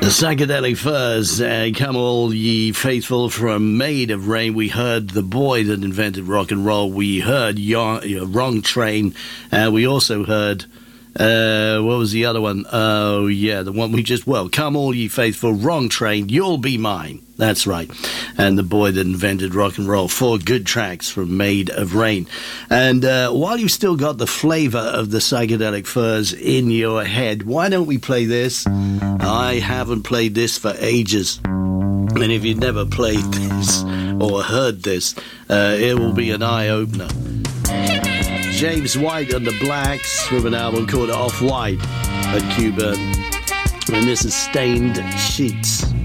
The Psychedelic Furs, come all ye faithful, from Made of Rain. We heard The Boy That Invented Rock and Roll. We heard Wrong Train. We also heard, what was the other one? Oh, yeah, the one we just, Come All Ye Faithful, Wrong Train, You'll Be Mine. That's right. And The Boy That Invented Rock and Roll. 4 good tracks from Made of Rain. And while you've still got the flavor of the Psychedelic Furs in your head, why don't we play this? I haven't played this for ages. And if you've never played this or heard this, it will be an eye-opener. James White and the Blacks from an album called Off-White at Q-Burn. And this is Stained Sheets.